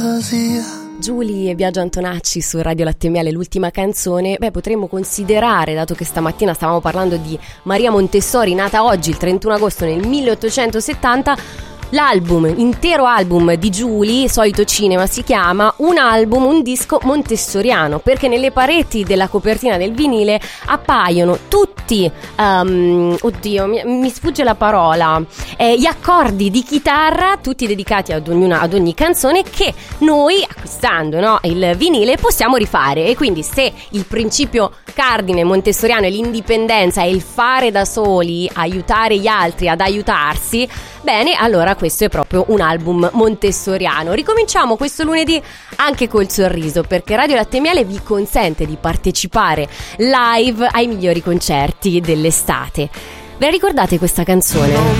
Giulia e Biagio Antonacci su Radio Latte e Miele, l'ultima canzone. Potremmo considerare, dato che stamattina stavamo parlando di Maria Montessori, nata oggi il 31 agosto nel 1870, intero album di Giulia, Solito Cinema si chiama, un disco montessoriano, perché nelle pareti della copertina del vinile appaiono tutti, mi sfugge la parola, gli accordi di chitarra, tutti dedicati ad ogni canzone, che noi, acquistando, no, il vinile, possiamo rifare. E quindi, se il principio cardine montessoriano è l'indipendenza e il fare da soli, aiutare gli altri ad aiutarsi, bene, allora questo è proprio un album montessoriano. Ricominciamo questo lunedì anche col sorriso, perché Radio Latte e Miele vi consente di partecipare live ai migliori concerti dell'estate. Ve la ricordate questa canzone? Non